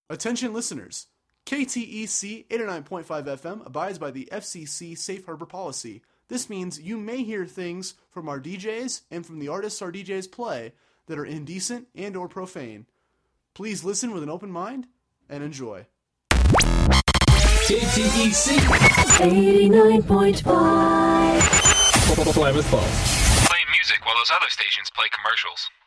Attention listeners, KTEC 89.5 FM abides by the FCC Safe Harbor policy. This means you may hear things from our DJs and from the artists our DJs play that are indecent and or profane. Please listen with an open mind and enjoy. KTEC 89.5 Plymouth Falls. Playing music while those other stations play commercials.